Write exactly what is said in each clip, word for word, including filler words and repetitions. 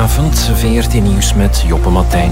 Goedenavond, V R T Nieuws met Joppe Martijn.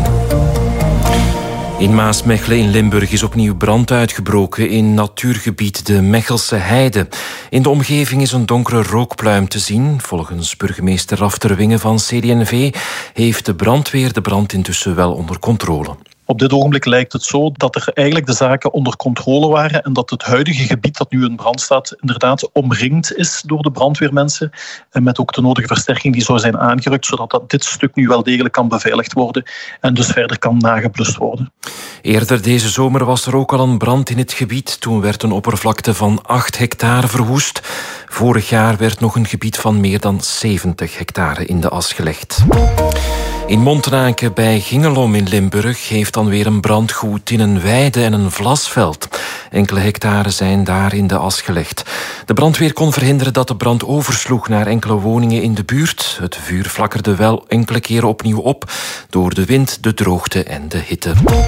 In Maasmechelen in Limburg is opnieuw brand uitgebroken in natuurgebied de Mechelse Heide. In de omgeving is een donkere rookpluim te zien. Volgens burgemeester Raf Terwinge van C D N V heeft de brandweer de brand intussen wel onder controle. Op dit ogenblik lijkt het zo dat er eigenlijk de zaken onder controle waren en dat het huidige gebied dat nu in brand staat inderdaad omringd is door de brandweermensen en met ook de nodige versterking die zou zijn aangerukt, zodat dat dit stuk nu wel degelijk kan beveiligd worden en dus verder kan nageblust worden. Eerder deze zomer was er ook al een brand in het gebied. Toen werd een oppervlakte van acht hectare verwoest. Vorig jaar werd nog een gebied van meer dan zeventig hectare in de as gelegd. In Montenaken bij Gingelom in Limburg heeft dan weer een brand gewoed in een weide en een vlasveld. Enkele hectare zijn daar in de as gelegd. De brandweer kon verhinderen dat de brand oversloeg naar enkele woningen in de buurt. Het vuur flakkerde wel enkele keren opnieuw op door de wind, de droogte en de hitte.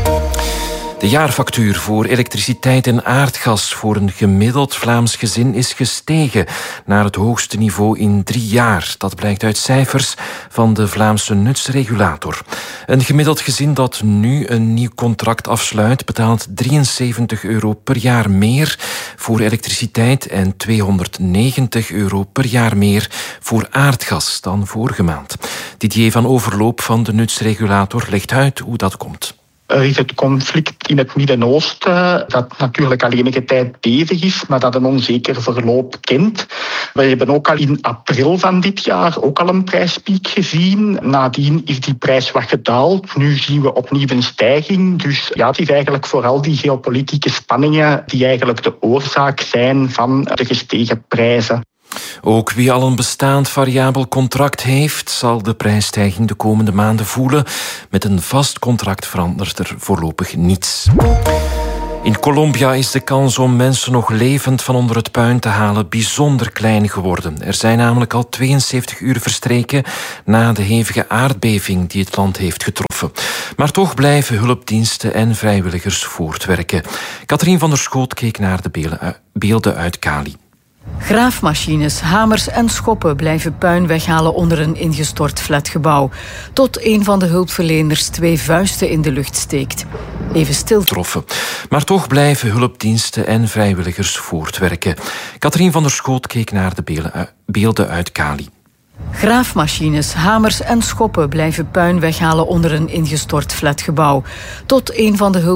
De jaarfactuur voor elektriciteit en aardgas voor een gemiddeld Vlaams gezin is gestegen naar het hoogste niveau in drie jaar. Dat blijkt uit cijfers van de Vlaamse nutsregulator. Een gemiddeld gezin dat nu een nieuw contract afsluit betaalt drieënzeventig euro per jaar meer voor elektriciteit en tweehonderdnegentig euro per jaar meer voor aardgas dan vorige maand. Didier van Overloop van de nutsregulator legt uit hoe dat komt. Er is het conflict in het Midden-Oosten, dat natuurlijk al enige tijd bezig is, maar dat een onzeker verloop kent. We hebben ook al in april van dit jaar ook al een prijspiek gezien. Nadien is die prijs wat gedaald. Nu zien we opnieuw een stijging. Dus ja, het is eigenlijk vooral die geopolitieke spanningen die eigenlijk de oorzaak zijn van de gestegen prijzen. Ook wie al een bestaand variabel contract heeft, zal de prijsstijging de komende maanden voelen. Met een vast contract verandert er voorlopig niets. In Colombia is de kans om mensen nog levend van onder het puin te halen bijzonder klein geworden. Er zijn namelijk al tweeënzeventig uur verstreken na de hevige aardbeving die het land heeft getroffen. Maar toch blijven hulpdiensten en vrijwilligers voortwerken. Katrien van der Schoot keek naar de beelden uit Cali. Graafmachines, hamers en schoppen blijven puin weghalen onder een ingestort flatgebouw. Tot een van de hulpverleners twee vuisten in de lucht steekt. Even stil. Troffen. Maar toch blijven hulpdiensten en vrijwilligers voortwerken. Katrien van der Schoot keek naar de beelden uit Cali. Graafmachines, hamers en schoppen blijven puin weghalen onder een ingestort flatgebouw. Tot een van de hulp